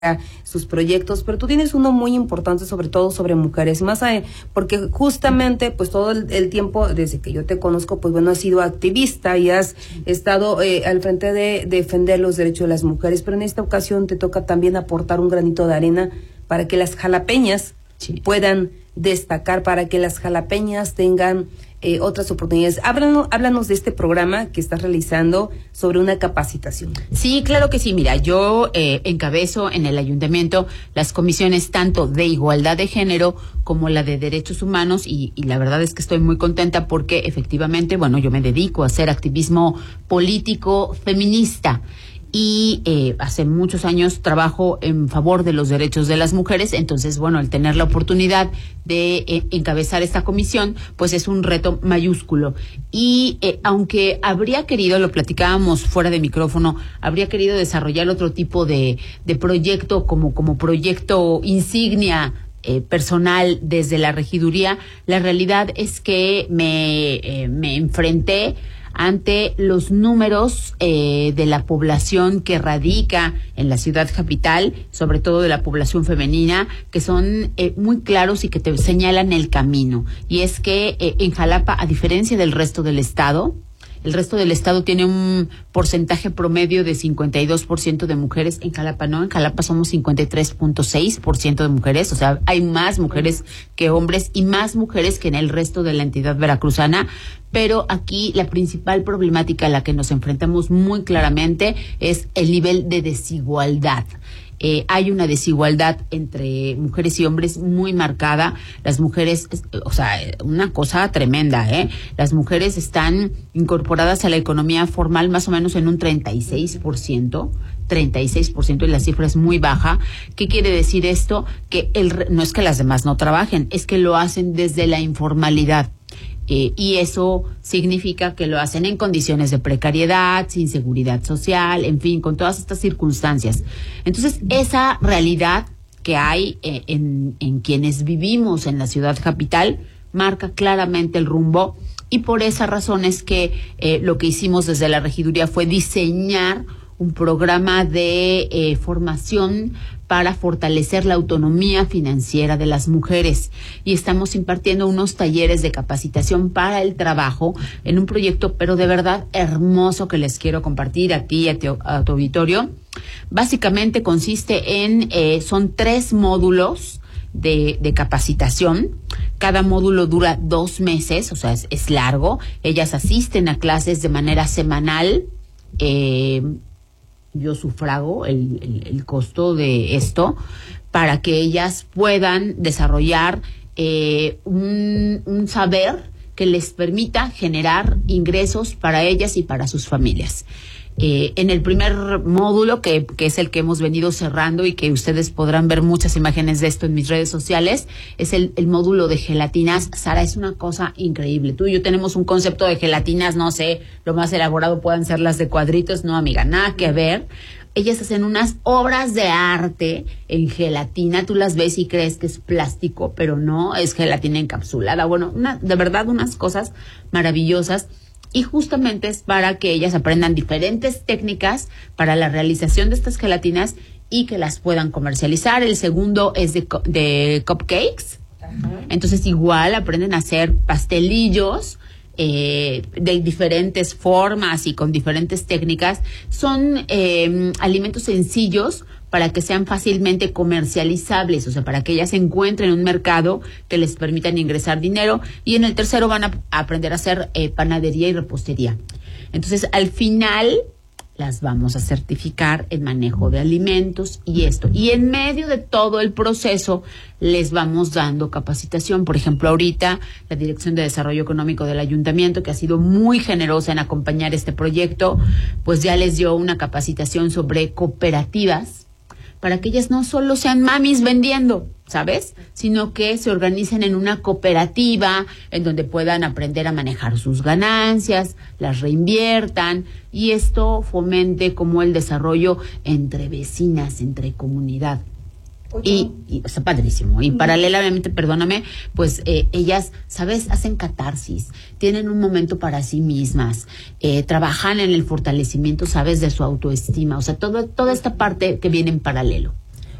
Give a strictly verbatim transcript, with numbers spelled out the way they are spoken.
sus proyectos, pero tú tienes uno muy importante, sobre todo sobre mujeres, más a, porque justamente pues todo el, el tiempo desde que yo te conozco, pues bueno, has sido activista y has estado eh, al frente de, de defender los derechos de las mujeres, pero en esta ocasión te toca también aportar un granito de arena para que las jalapeñas sí. puedan destacar, para que las jalapeñas tengan Eh, otras oportunidades. Háblanos, háblanos de este programa que estás realizando sobre una capacitación. Sí, claro que sí. Mira, yo eh, encabezo en el ayuntamiento las comisiones tanto de igualdad de género como la de derechos humanos y, y la verdad es que estoy muy contenta porque efectivamente, bueno, yo me dedico a hacer activismo político feminista. Y eh, hace muchos años trabajo en favor de los derechos de las mujeres, entonces, bueno, el tener la oportunidad de eh, encabezar esta comisión, pues es un reto mayúsculo. Y eh, aunque habría querido, lo platicábamos fuera de micrófono, habría querido desarrollar otro tipo de, de proyecto como, como proyecto insignia Eh, personal desde la regiduría, la realidad es que me, eh, me enfrenté ante los números eh, de la población que radica en la ciudad capital, sobre todo de la población femenina, que son eh, muy claros y que te señalan el camino. Y es que eh, en Jalapa, a diferencia del resto del estado, el resto del estado tiene un porcentaje promedio de cincuenta y dos por ciento de mujeres. En Jalapa no, en Jalapa somos cincuenta y tres punto seis por ciento de mujeres, o sea, hay más mujeres que hombres y más mujeres que en el resto de la entidad veracruzana, pero aquí la principal problemática a la que nos enfrentamos muy claramente es el nivel de desigualdad. Eh, hay una desigualdad entre mujeres y hombres muy marcada. Las mujeres, o sea, una cosa tremenda, ¿eh? Las mujeres están incorporadas a la economía formal más o menos en un treinta y seis por ciento, treinta y seis por ciento, y la cifra es muy baja. ¿Qué quiere decir esto? Que el, no es que las demás no trabajen, es que lo hacen desde la informalidad. Eh, y eso significa que lo hacen en condiciones de precariedad, sin seguridad social, en fin, con todas estas circunstancias. Entonces, esa realidad que hay eh, en, en quienes vivimos en la ciudad capital marca claramente el rumbo, y por esa razón es que eh, lo que hicimos desde la regiduría fue diseñar un programa de eh, formación para fortalecer la autonomía financiera de las mujeres, y estamos impartiendo unos talleres de capacitación para el trabajo en un proyecto, pero de verdad hermoso, que les quiero compartir a ti y a, tu, a tu auditorio. Básicamente consiste en, eh, son tres módulos de, de capacitación. Cada módulo dura dos meses, o sea, es, es largo. Ellas asisten a clases de manera semanal. Eh, yo sufrago el, el, el costo de esto para que ellas puedan desarrollar eh, un, un saber que les permita generar ingresos para ellas y para sus familias. Eh, en el primer módulo, que, que es el que hemos venido cerrando y que ustedes podrán ver muchas imágenes de esto en mis redes sociales, es el, el módulo de gelatinas. Sara, es una cosa increíble. Tú y yo tenemos un concepto de gelatinas, no sé, lo más elaborado puedan ser las de cuadritos. No, amiga, nada que ver. Ellas hacen unas obras de arte en gelatina. Tú las ves y crees que es plástico, pero no, es gelatina encapsulada. Bueno, una, de verdad, unas cosas maravillosas. Y justamente es para que ellas aprendan diferentes técnicas para la realización de estas gelatinas y que las puedan comercializar. El segundo es de, de cupcakes. Ajá. Entonces igual aprenden a hacer pastelillos eh, de diferentes formas y con diferentes técnicas. Son eh, alimentos sencillos para que sean fácilmente comercializables, o sea, para que ellas encuentren un mercado que les permitan ingresar dinero. Y en el tercero van a, a aprender a hacer eh, panadería y repostería. Entonces, al final, las vamos a certificar en manejo de alimentos y esto. Y en medio de todo el proceso, les vamos dando capacitación. Por ejemplo, ahorita, la Dirección de Desarrollo Económico del Ayuntamiento, que ha sido muy generosa en acompañar este proyecto, pues ya les dio una capacitación sobre cooperativas, para que ellas no solo sean mamis vendiendo, ¿sabes? Sino que se organicen en una cooperativa en donde puedan aprender a manejar sus ganancias, las reinviertan, y esto fomente como el desarrollo entre vecinas, entre comunidad. Y, y está padrísimo. Y paralelamente, perdóname, pues eh, ellas, ¿sabes? Hacen catarsis, tienen un momento para sí mismas, eh, trabajan en el fortalecimiento, ¿sabes? De su autoestima. O sea, todo, toda esta parte que viene en paralelo.